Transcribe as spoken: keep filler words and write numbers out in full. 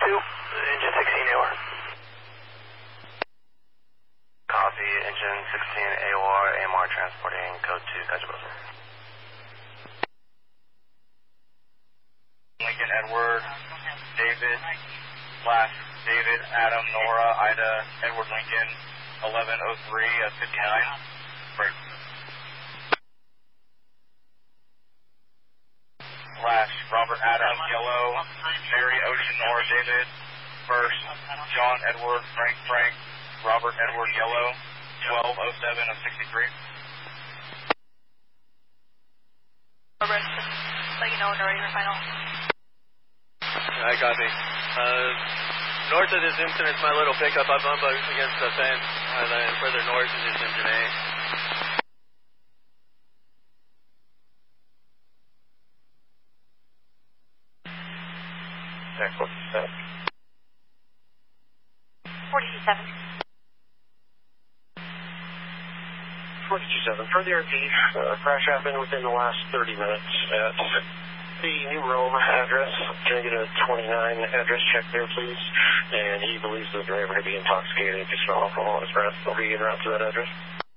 two, engine sixteen A O R. Copy, engine sixteen A O R, A M R transporting code two, Kajibosa. Lincoln, Edward, David, slash David, Adam, Nora, Ida, Edward Lincoln, eleven oh three, fifty-nine. Break. Slash Robert Adam, Yellow, Mary Ocean, Nora, David, first, John Edward, Frank Frank, Robert Edward, Yellow, twelve oh seven of sixty-three. Robert, just let you know when they're ready for final. I copy. Uh, north of this Simpson is my little pickup. I bump up against the fence, and then further north is this engine A. Excellent. forty-two seven. forty-two seven. For the R P, uh, crash happened within the last thirty minutes at the New Rome address. Can I get a twenty-nine address check there, please? And he believes the driver to be intoxicated, just smell alcohol in his breath. Will be en route to that address.